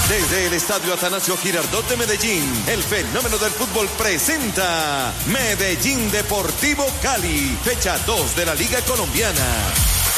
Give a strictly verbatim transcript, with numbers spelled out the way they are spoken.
Desde el Estadio Atanasio Girardot de Medellín, el fenómeno del fútbol presenta Medellín Deportivo Cali, fecha dos de la Liga Colombiana.